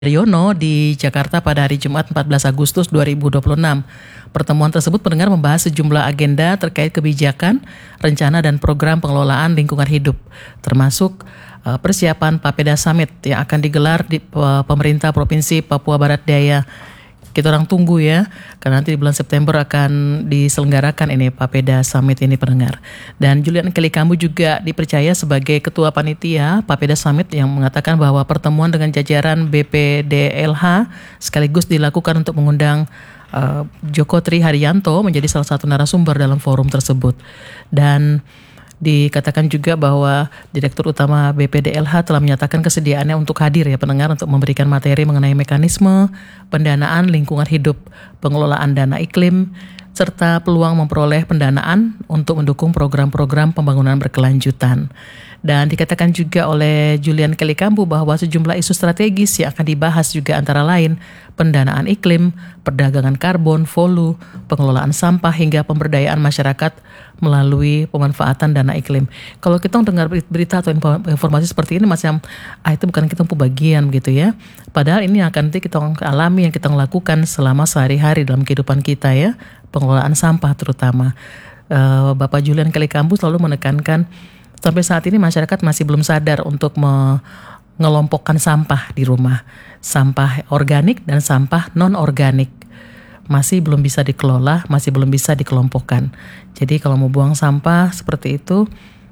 Riono di Jakarta pada hari Jumat 14 Agustus 2026. Pertemuan tersebut pendengar membahas sejumlah agenda terkait kebijakan, rencana dan program pengelolaan lingkungan hidup, termasuk persiapan Papeda Summit yang akan digelar di pemerintah Provinsi Papua Barat Daya. Kita orang tunggu ya, karena nanti di bulan September akan diselenggarakan ini Papeda Summit ini pendengar. Dan Julian Kelikambu juga dipercaya sebagai Ketua Panitia Papeda Summit yang mengatakan bahwa pertemuan dengan jajaran BPDLH sekaligus dilakukan untuk mengundang Joko Tri Haryanto menjadi salah satu narasumber dalam forum tersebut. Dan dikatakan juga bahwa Direktur Utama BPDLH telah menyatakan kesediaannya untuk hadir ya pendengar untuk memberikan materi mengenai mekanisme pendanaan lingkungan hidup, pengelolaan dana iklim, serta peluang memperoleh pendanaan untuk mendukung program-program pembangunan berkelanjutan. Dan dikatakan juga oleh Julian Kelikambu bahwa sejumlah isu strategis yang akan dibahas juga antara lain pendanaan iklim, perdagangan karbon, volu, pengelolaan sampah hingga pemberdayaan masyarakat melalui pemanfaatan dana iklim. Kalau kita dengar berita atau informasi seperti ini macam itu bukan kita bagian gitu ya. Padahal ini akan nanti kita alami yang kita lakukan selama sehari-hari dalam kehidupan kita ya, pengelolaan sampah terutama. Bapak Julian Kelikambu selalu menekankan sampai saat ini masyarakat masih belum sadar untuk mengelompokkan sampah di rumah. Sampah organik dan sampah non-organik. Masih belum bisa dikelola, masih belum bisa dikelompokkan. Jadi kalau mau buang sampah seperti itu,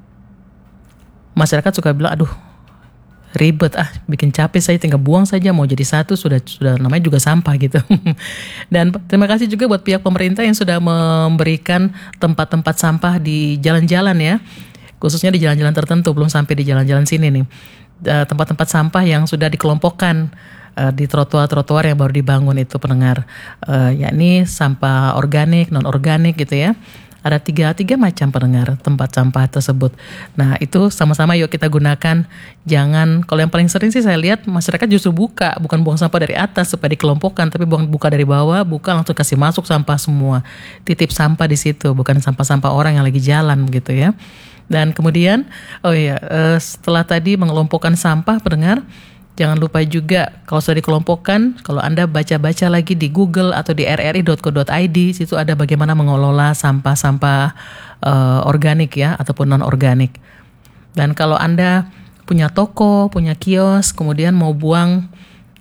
masyarakat suka bilang, aduh ribet bikin capek saya tinggal buang saja, mau jadi satu sudah namanya juga sampah gitu. Dan terima kasih juga buat pihak pemerintah yang sudah memberikan tempat-tempat sampah di jalan-jalan ya, khususnya di jalan-jalan tertentu, belum sampai di jalan-jalan sini nih. Tempat-tempat sampah yang sudah dikelompokkan di trotoar-trotoar yang baru dibangun itu pendengar, yakni sampah organik, non-organik gitu ya. Ada tiga macam pendengar tempat sampah tersebut. Nah itu sama-sama yuk kita gunakan. Jangan, kalau yang paling sering sih saya lihat masyarakat justru bukan buang sampah dari atas supaya dikelompokkan, tapi buka dari bawah, buka langsung kasih masuk sampah semua. Titip sampah di situ, bukan sampah-sampah orang yang lagi jalan gitu ya. Dan kemudian, setelah tadi mengelompokkan sampah pendengar, jangan lupa juga kalau sudah dikelompokkan, kalau Anda baca-baca lagi di Google atau di rri.co.id, situ ada bagaimana mengelola sampah-sampah organik ya ataupun non-organik. Dan kalau Anda punya toko, punya kios, kemudian mau buang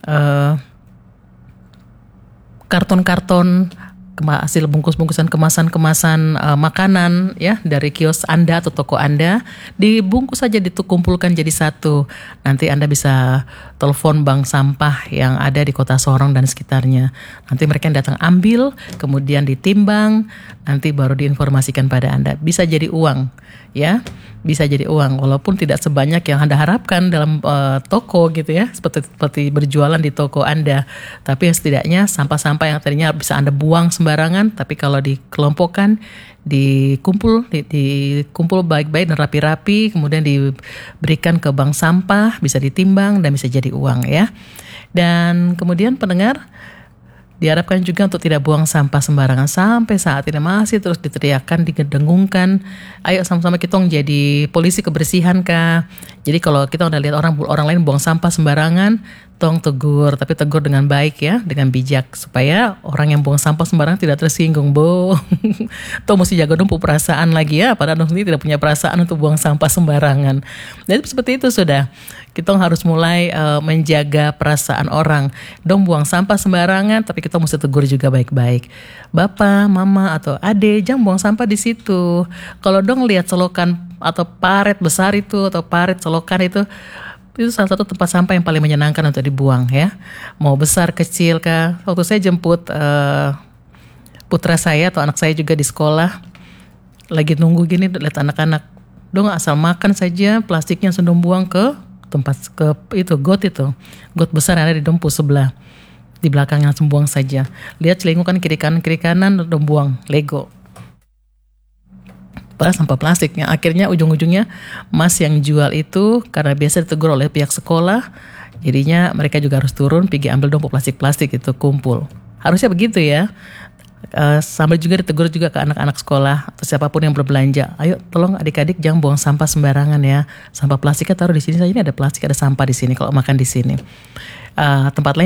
karton-karton hasil bungkus-bungkusan kemasan makanan ya dari kios Anda atau toko Anda, dibungkus saja, dikumpulkan jadi satu. Nanti Anda bisa telepon bank sampah yang ada di Kota Sorong dan sekitarnya. Nanti mereka yang datang ambil, kemudian ditimbang, nanti baru diinformasikan pada Anda. Bisa jadi uang ya, bisa jadi uang walaupun tidak sebanyak yang Anda harapkan dalam toko gitu ya, seperti berjualan di toko Anda. Tapi setidaknya sampah-sampah yang tadinya bisa Anda buang sembarangan, tapi kalau dikelompokkan, dikumpul baik-baik dan rapi-rapi, kemudian diberikan ke bank sampah, bisa ditimbang dan bisa jadi uang ya. Dan kemudian pendengar, diharapkan juga untuk tidak buang sampah sembarangan. Sampai saat ini masih terus diteriakkan, digedengungkan. Ayo sama-sama kita jadi polisi kebersihan kah. Jadi kalau kita udah lihat orang lain buang sampah sembarangan, tong tegur, tapi tegur dengan baik ya, dengan bijak, supaya orang yang buang sampah sembarangan tidak tersinggung, Bu. Tuh mesti jaga dong perasaan lagi ya, padahal dong sendiri tidak punya perasaan untuk buang sampah sembarangan. Jadi seperti itu sudah. Kita harus mulai menjaga perasaan orang. Dong buang sampah sembarangan, tapi kita mesti tegur juga baik-baik. Bapak, mama atau ade, jangan buang sampah di situ. Kalau dong lihat selokan atau paret besar itu atau paret selokan itu salah satu tempat sampah yang paling menyenangkan untuk dibuang ya. Mau besar kecil kah. Waktu saya jemput putra saya atau anak saya juga di sekolah, lagi nunggu gini lihat anak-anak, dong asal makan saja plastiknya langsung buang ke tempat got besar yang ada di dompu sebelah, di belakangnya langsung buang saja. Lihat celingukan kiri kanan dong buang Lego. Padahal sampah plastiknya. Akhirnya ujung-ujungnya mas yang jual itu karena biasa ditegur oleh pihak sekolah, jadinya mereka juga harus turun pergi ambil dong plastik-plastik itu kumpul. Harusnya begitu ya. Sambil juga ditegur juga ke anak-anak sekolah atau siapapun yang berbelanja. Ayo tolong adik-adik jangan buang sampah sembarangan ya. Sampah plastiknya taruh di sini saja, ini ada plastik, ada sampah di sini kalau makan di sini. tempat lain